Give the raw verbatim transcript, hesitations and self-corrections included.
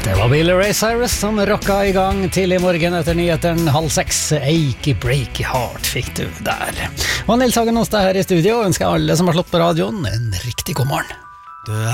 Det var Billy Ray Cyrus som rocka i gang til i morgen etter nyheten halv seks. Achy Breaky Heart fikk du der. Og Nils Hagen Onstad her i studio ønsker alle som har slått på radioen en riktig god morgen.